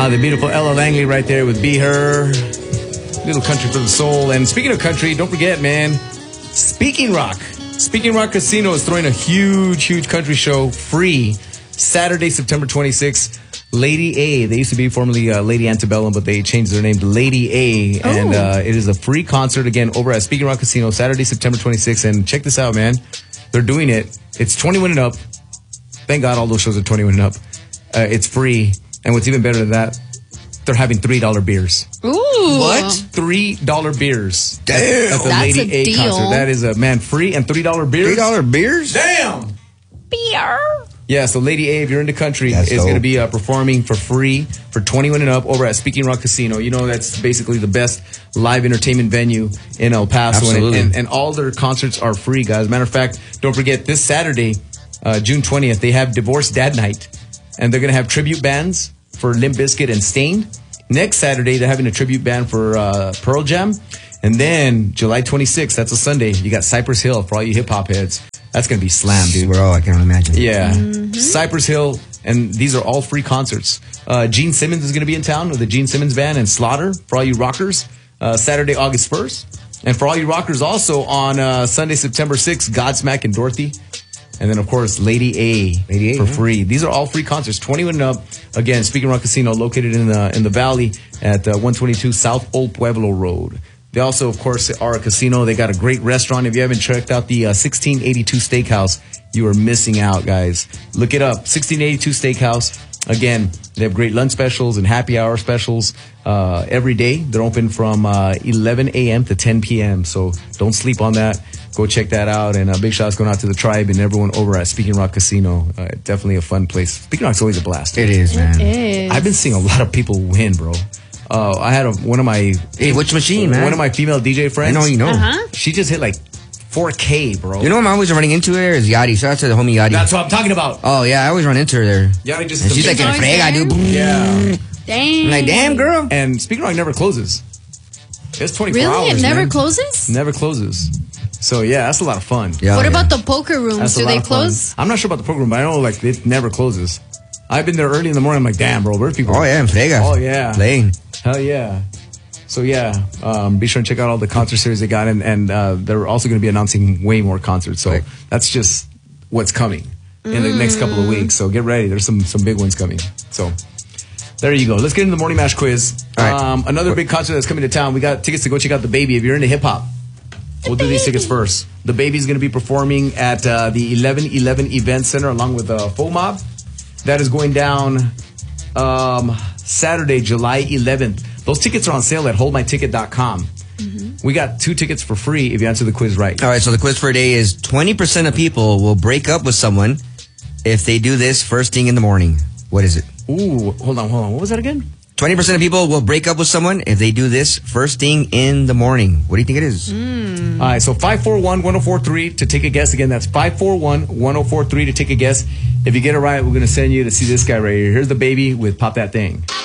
The beautiful Ella Langley right there with Be Her. Little country for the soul. And speaking of country, don't forget, man, Speaking Rock. Speaking Rock Casino is throwing a huge country show free Saturday, September 26th. Lady A. They used to be formerly Lady Antebellum, but they changed their name to Lady A. Oh. And it is a free concert, again, over at Speaking Rock Casino, Saturday, September 26th. And check this out, man. They're doing it. It's 21 and up. Thank God all those shows are 21 and up. It's free. And what's even better than that, they're having $3 beers. Ooh. What? $3 beers. Damn. At the That's Lady a A deal. concert. That is free and $3 beers. $3 beers? Damn. Beer. Yeah, so Lady A, if you're in the country, That's is dope. going to be performing for free for 21 and up over at Speaking Rock Casino. You know, that's basically the best live entertainment venue in El Paso. Absolutely. And all their concerts are free, guys. Matter of fact, don't forget, this Saturday, June 20th, they have Divorce Dad Night. And they're going to have tribute bands for Limp Bizkit and Stained. Next Saturday, they're having a tribute band for Pearl Jam. And then July 26th, that's a Sunday, you got Cypress Hill for all you hip-hop heads. That's going to be slam, dude. Bro, I can't imagine. Yeah. Cypress Hill, and these are all free concerts. Gene Simmons is going to be in town with the Gene Simmons Band and Slaughter for all you rockers, Saturday, August 1st. And for all you rockers also on Sunday, September 6th, Godsmack and Dorothy. And then, of course, Lady A for free. These are all free concerts, 21 and up. Again, Speaking Rock Casino, located in the valley at 122 South Old Pueblo Road. They also, of course, are a casino. They got a great restaurant. If you haven't checked out the 1682 Steakhouse, you are missing out, guys. Look it up, 1682 Steakhouse. Again, they have great lunch specials and happy hour specials every day. They're open from 11 a.m. to 10 p.m., so don't sleep on that. Go check that out. And big shout outs going out to the tribe and everyone over at Speaking Rock Casino. Definitely a fun place. Speaking Rock's always a blast. It is, man. It is. I've been seeing a lot of people win, bro. I had one of my... Hey, which machine, man? One of my female DJ friends. I know you know. She just hit like 4K, bro. You know what I'm always running into there is Yachty. Shout out to the homie Yachty. That's what I'm talking about. Oh, yeah, I always run into her there. Yachty just... And she's like, always frega, there? dude. Yeah. Dang. I'm like, damn, girl. And Speaking Rock never closes. It's 24 Really? hours, It never man. closes? Never closes. So, yeah, that's a lot of fun. Yeah, What yeah. about the poker rooms? That's a Do lot they of fun. close? I'm not sure about the program, but I know like it never closes. I've been there early in the morning. I'm like, damn, bro, where's people? Oh, yeah, en frega. Oh, yeah. Playing. Hell yeah. So, yeah, be sure and check out all the concert series they got. And they're also going to be announcing way more concerts. So Right. that's just what's coming in the next couple of weeks. So get ready. There's some big ones coming. So there you go. Let's get into the Morning Mash quiz. All right. Another big concert that's coming to town. We got tickets to go check out The Baby. If you're into hip-hop, we'll do these tickets first. The Baby's going to be performing at the 1111 Event Center along with Full Mob. That is going down Saturday, July 11th. Those tickets are on sale at holdmyticket.com. We got 2 tickets for free if you answer the quiz right. All right, so the quiz for today is 20% of people will break up with someone if they do this first thing in the morning. What is it? Ooh, hold on. What was that again? 20% of people will break up with someone if they do this first thing in the morning. What do you think it is? All right, so 541-1043 to take a guess. Again, that's 541-1043 to take a guess. If you get it right, we're going to send you to see this guy right here. Here's The Baby with Pop That Thing.